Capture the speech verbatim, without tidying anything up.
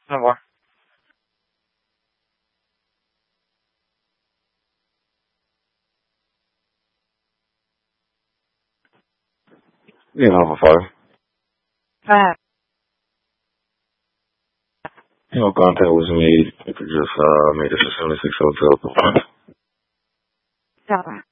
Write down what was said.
Au revoir. Yeah, Alpha five. Five. No contact was made. You could just uh, made us a seventy-six hotel. Delta.